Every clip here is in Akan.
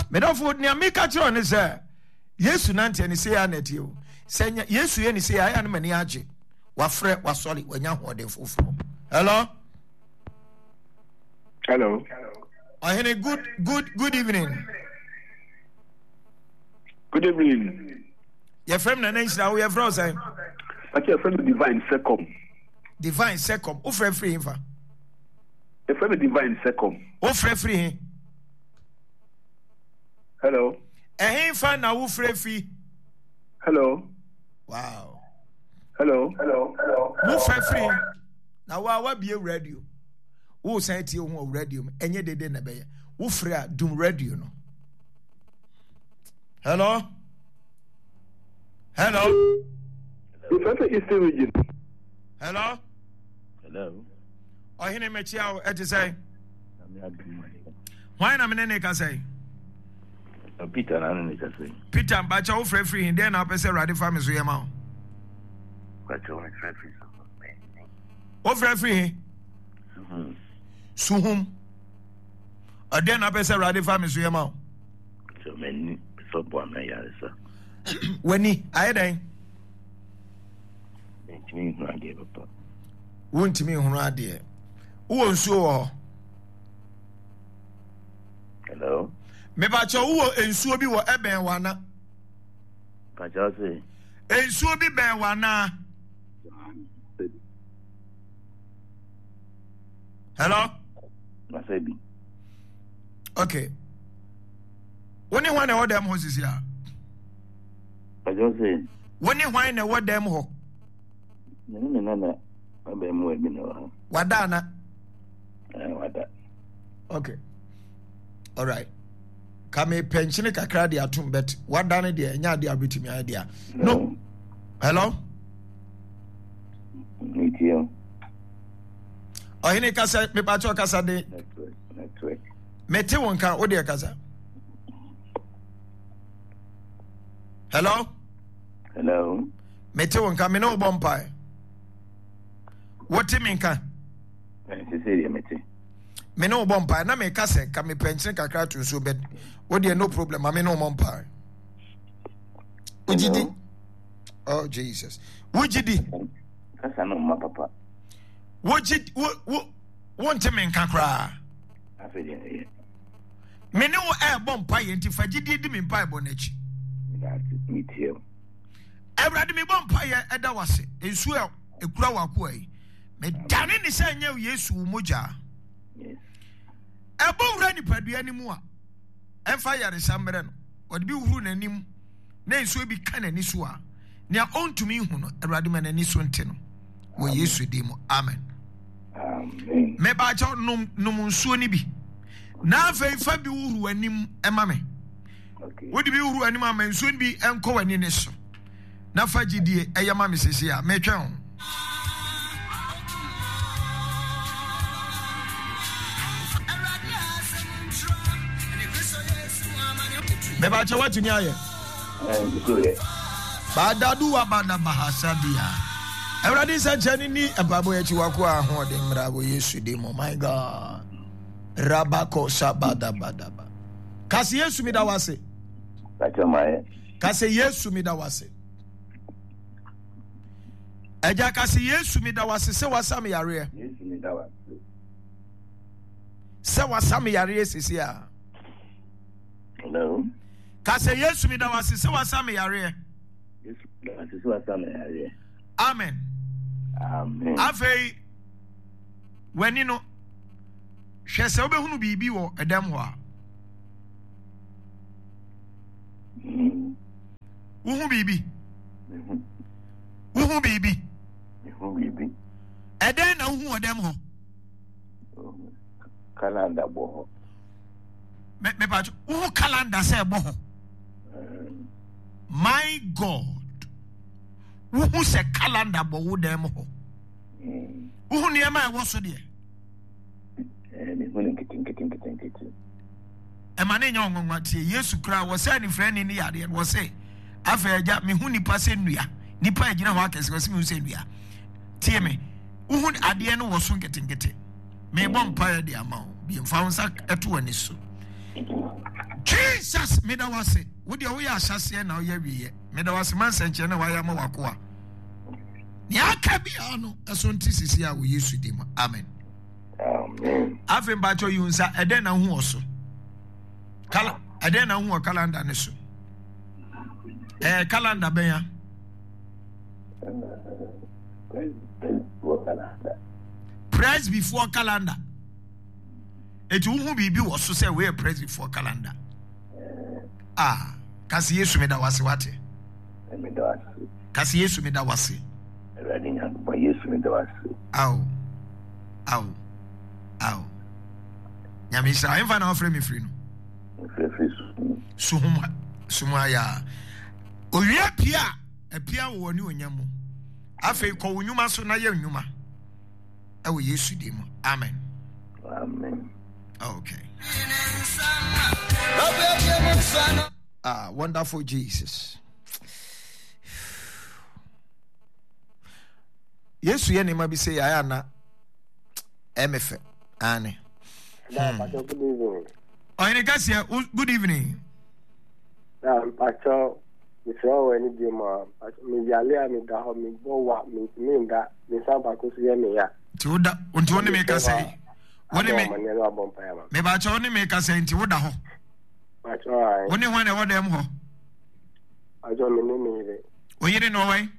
Me don't food near me catch on is yes, Nanti and say I net you. Say yes, you any say I am many aji. What fret was solid when you are the full. Hello? Hello. I had a good evening. Good evening. Your friend and nation now we are frozen. But your friend Divine Secom. Divine Secom. Oh, free him. Your friend Divine Secom. Oh, free. Hello. Him fan now free. Hello. Wow. Hello. Who free? Now what be a radio? Who say to you radio? And you did not be. Who free doom radio no? Hello. The first Eastern region. Hello. I hear me chiao at say. Why na me can say? Peter na can say. Peter but you free then I say ready family so yema. But you free. Suhum. Then I say ready family so yema. So many so born na ya sir. When I then won't me who are dear. Who was so? Hello. Me bacha who and so be what ebe wana. Bacha say. And so be be wana. Hello? Masebi. Okay. Only one of them horses here. Bacha say. Only one of them ho. No. Wadana. Wada. Okay. All right. Kame pension kakra dia tum bet wadana dia nya dia betimi idea. No. Hello? Meeting. Oh, hini kasa me pacho kasa de Network. Mete won kan o de kasa. Hello? Mete won kan me no bompai. What do you mean? Me no bompa na me kase ka me pension kakra to so bed. What dey no problem. I me no bompa. Ujidi. Oh Jesus. Ujidi. Kasa no ma papa. Wojid want me kakra. Afede. Me no bompa yenti fagidi di me pa bonachi. Me too. Everybody me bompa ye eda wase. Ensu ekura wako ai. Me dane ni say nya Yesu moja. Yes. Ebo wura ni padua ni mu a. Emfa yare sambre no. Odi bi wuru nanim. Na enso bi ka na ni so a. Nia ontumi hu no Awurade ma na ni so nte no. Wo Yesu di mu. Amen. Amen. Me ba cha num nsuo ni bi. Na fa fa bi wuru anim ema me. Okay. Wodi bi wuru anim ama nsuo ni bi enko wani ne so. Na fa gidie eyama me sese a me twen. Me ba cha watu ni aye. Ba dadu wa ba na bahasabia. Everybody say jani ni ababo ya chiwako ho de mrabo Yesu de mo. My God. Rabako sabada badaba. Kasi Yesu mi da wase. Bacha mai. Kasi Yesu mi da wase. Eja kasi Yesu mi da wase se wasam yare. Yesu mi da wase. Se wasam yare sisi a. Hello. Kasi Yesu mi da wase se wasam yare. Yesu da wase se wasam yare. Amen. Amen. Afei wani no hwe se obehunu bibi wo edam ho a. Uhu bibi. Uhu bibi. Eden na uhu odem ho. Calendar bo ho. Me pa uhu calendar se bo ho. My God. Uhu se calendar bo wo dem ho. Uhu ne ma wo so de. Me hunu kitin. E ma ne nya ongonwa tie Yesu kra wo se ni frɛ ni yade wo se afa agya me hu nipa se nnua nipa agina ho akese wo se me hu se nnua tie me uhu ade no wo so nkete me bɔ mpa de ama wo bi mfa wo sa eto ani so Jesus Jesus made our say. Would you wear Shassia now? Ye made our man sent you know why I'm Wakoa. Yakabiano, as soon as this year we used to do. Amen. Amen. I've been back to you, sir. I don't know who also. I don't know who a calendar is. Calendar bear. Press before calendar. It won't be also say we are press before calendar. Kasi Yesu meda wase wate. Kasi Yesu meda wase. Aw. Nyamisha emfa na ofre me free no. Suma ya. Owie pia wo ni onyamu. Afei ko wonyuma so na ye nnwuma. Ewo Yesu di mu. Amen. Amen. Okay. Wonderful Jesus. Yesu ye ne ma bi say ya na MF ane. Good evening. Oyine kasia good evening. Pacho Israel any be ma me yale me da ho me bo wa me nda me samba ko so ye me ya. Ti woda onti woni me ka say. Woni me me ba cho woni me ka say nti woda ho. Pacho ai. Woni ho na woda em ho. Ajo me ni me. Oyire no wai.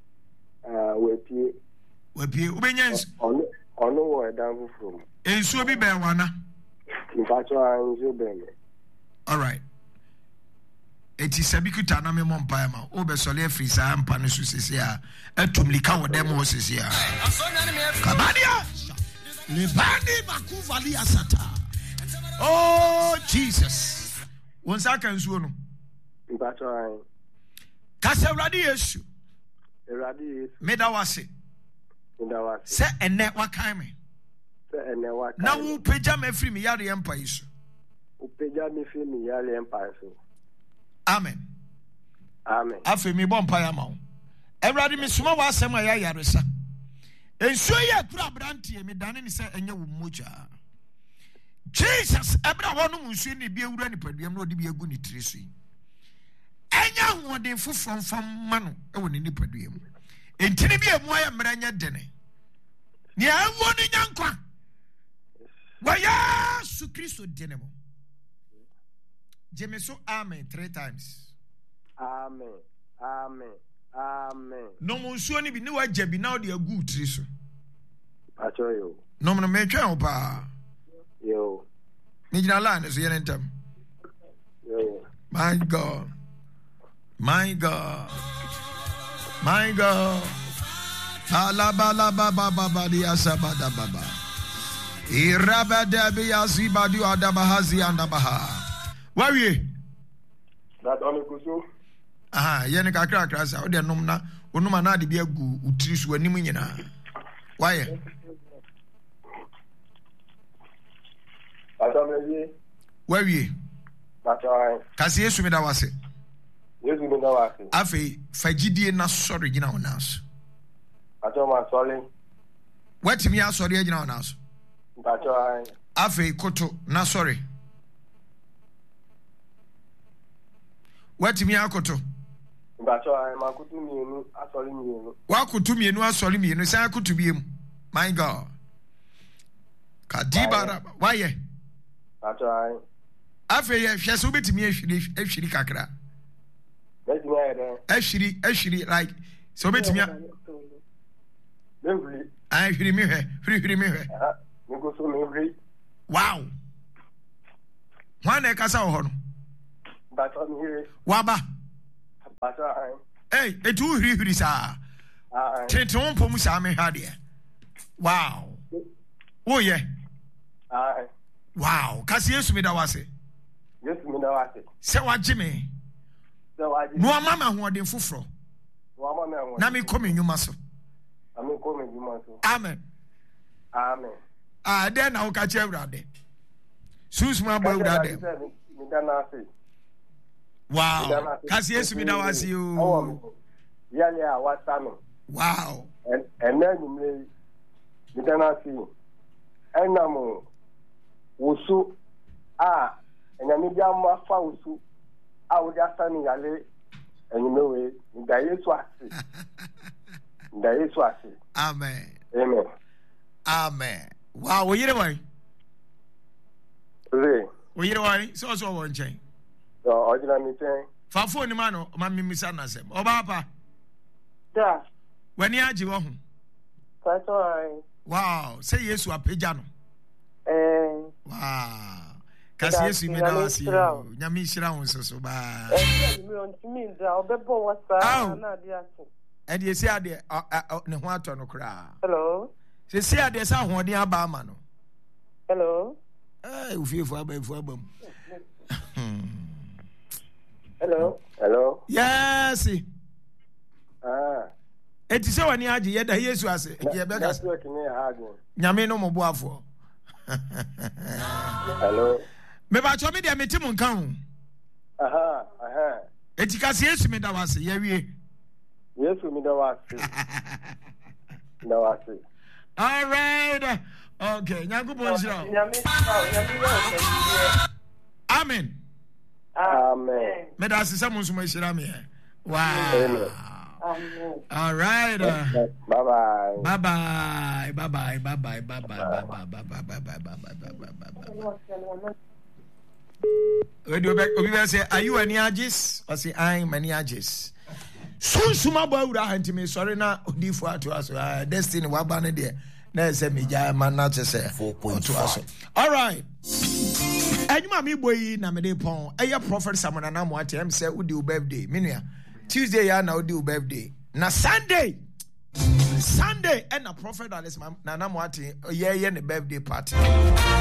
We pie ubenya ono wo dan from. Ensuo bi be wana. Pacho ai nzo be me. All right. Eti sabikuta na me mompa ma obesole afri sa ampa no so sisi a atumlika wodem ho sisi a kabadia lebani bakuvali asata. Oh Jesus, wonsa kan suo no Pacho ai kasa urade Yesu meda wase se ene wakan me na wo peja me afri me yare ampa iso upeja mi fi mi yale empire so. Amen. Afi mi bon pa ya ma wo. Ewrade mi suma wa asem a ya yaresa. Ensuo ye kura brantie mi dane ni se enye wo moja. Jesus ebra wonu nsuo ni bi ewura ni paduam na odi bi agu ni tiriso. Enya hoden fofomfam ma no e wo ni paduam. Entini bi emu aye mranya dene. Ni awo ni nyankwa. Wa Yesu Kristo dene mo. Jemeso amen 3 times. Amen. No mo nsuo ni bi ni waja bi na odi agu tiri so. Pacho yo. No mo me twa opa. Yo. Ni jina la so yene ntam. Yo. My God. Alaba baba di asabada baba. Irabada bi azibadu adabahazi andabaha. Wawie that on kuso yene kakra sa o de nom na onuma na de bi agu utiri so anim nyina waye Atameye wawie Pacho kasi Yesu me da wase afei fagidie na sori gina onaso Pacho ma sori watimi asori gina onaso Pacho afei koto na sori watimi akoto Pacho makutu mienu asori mienu wakutu mienu asori mienu sai akutu biem my God kadibara waye Pacho afei ye hwese obetimi ahwiri kakra ahwiri like so obetimi ahwiri mi hwe Nikuso mehwiri wow wana kasa wo ho no Pacho mehwiri waba Pacho etu hwiri sa teton pom sa me ha de wow oh yeah wow kasi Yesu me da wase se waje me no amama hoden foforo na me komi nyuma so amen then na uka che urade susuma ba urade wow kasi Yesu me da wase o yale a wasame wow and then you may see enamo wusu And I need a foul. I would just stand in Yale. And you know, there is what. There is what. Amen. Amen. Amen. Wow, what you doing? What you doing? So one chain. So, original meeting. Fafo ni mano, mami misana sem. Obapa. Da. When you aji wo. Pastor. Wow, say Yesu apeja no. Wow. Kasi Yesu mi da wasi. Nyami shira won so ba. Mi on mi da obebo wasa na dia so. E dey say ade ne ho ato no kra. Hello. Say ade sa hoden aba ama no. Hello. Ufiefo abam. Hello. Hello. Yes. Eti se wani agi yeda Yesu ase. Ye be gas. Nyame no mo boafo. Hello. Me ba cho me de meti mun kan. Eti ka se Yesu me da wase ye wie. Yesu me da wase. Da wase. All right. Okay, nyangu bonjira. Amen. Amen. Me da se samu so mo shira me. Wow. Amen. Amen. All right. Bye-bye. Bye-bye. Obi say, are you any agis? I say, I'm any agis. Soon suma boy would have me sorry na odi for to us. Destiny wa ban there. Na say me ja man na to say 4.2. All right. Anyuma mi boy na me dey pon. Eya prophet Samuel na mo atem say odi o birthday. Menua Tuesday ya na odi o birthday. Na Sunday and a prophet Alice na na mo ate ye ne birthday party.